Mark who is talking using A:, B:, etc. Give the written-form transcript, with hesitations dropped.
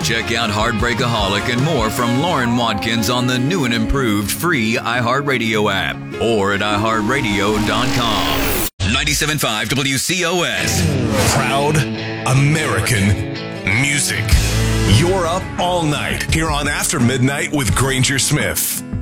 A: Check out Heartbreakaholic and more from Lauren Watkins on the new and improved free iHeartRadio app or at iHeartRadio.com. 97.5 WCOS.
B: Proud American music. You're up all night here on After Midnight with Granger Smith.